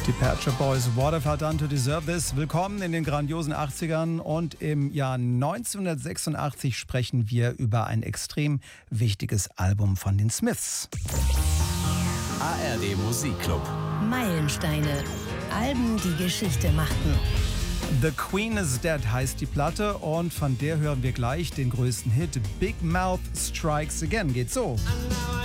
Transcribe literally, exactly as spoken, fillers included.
Die Pet Shop Boys, What Have I Done to Deserve This? Willkommen in den grandiosen achtzigern, und im Jahr neunzehnhundertsechsundachtzig sprechen wir über ein extrem wichtiges Album von den Smiths. A R D Musikclub. Meilensteine. Alben, die Geschichte machten. The Queen is Dead heißt die Platte, und von der hören wir gleich den größten Hit. Big Mouth Strikes Again. Geht so.